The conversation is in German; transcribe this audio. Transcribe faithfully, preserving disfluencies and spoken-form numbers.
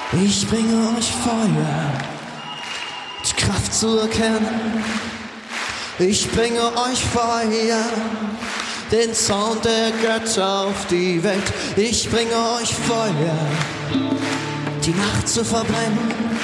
Ich bringe euch Feuer, die Kraft zu erkennen. Ich bringe euch Feuer, den Sound der Götter auf die Welt. Ich bringe euch Feuer, die Nacht zu verbrennen.